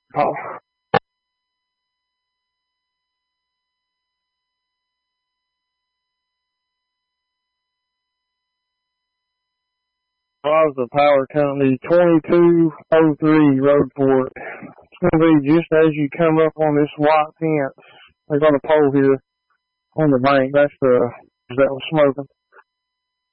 Oh. Plaza Power Company, 2203 Roadport. It's going to be just as you come up on this white fence. They got a pole here on the bank. That's the that was smoking.